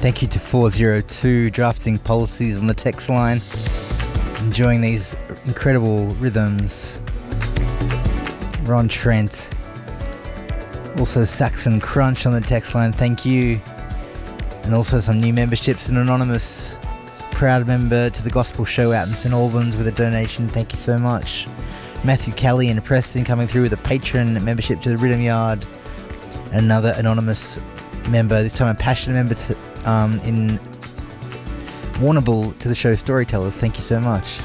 Thank you to 402 drafting policies on the text line. Enjoying these incredible rhythms. Ron Trent. Also Saxon Crunch on the text line, thank you. And also some new memberships, an anonymous proud member to the Gospel Show out in St Albans with a donation, thank you so much. Matthew Kelly and Preston coming through with a patron membership to the Rhythm Yard. And another anonymous member, this time a passionate member to, in Warrnambool to the show Storytellers, thank you so much.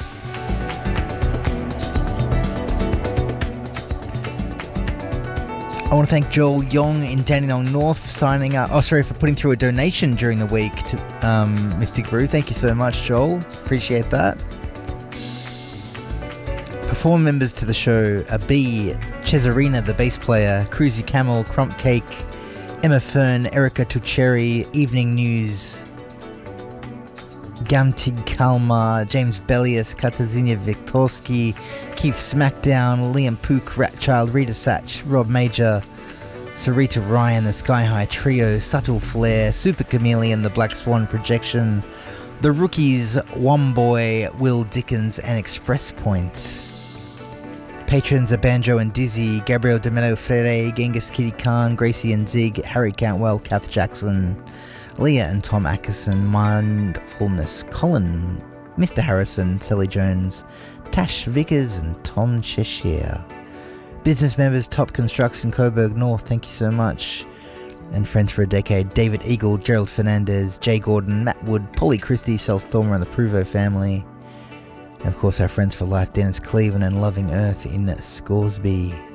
I want to thank Joel Yong in Dandenong North for putting through a donation during the week to Mystic Brew. Thank you so much, Joel. Appreciate that. Perform members to the show are B, Cesarina, the bass player, Cruzy Camel, Crump Cake, Emma Fern, Erica Tucheri, Evening News, Gamtig Kalmar, James Bellius, Katarzyna Viktorski, Keith Smackdown, Liam Pook, Ratchild, Rita Satch, Rob Major, Sarita Ryan, the Sky High Trio, Subtle Flare, Super Chameleon, the Black Swan Projection, The Rookies, Womboy, Will Dickens, and Express Point. Patrons are Banjo and Dizzy, Gabriel de Mello Freire, Genghis Kitty Khan, Gracie and Zig, Harry Cantwell, Kath Jackson, Leah and Tom Ackerson, Mindfulness, Colin, Mr. Harrison, Sally Jones, Tash Vickers and Tom Cheshire. Business members, Top Construction, Coburg North, thank you so much. And friends for a decade, David Eagle, Gerald Fernandez, Jay Gordon, Matt Wood, Polly Christie, Sel Stormer and the Pruvo family. And of course our friends for life, Dennis Cleveland and Loving Earth in Scoresby.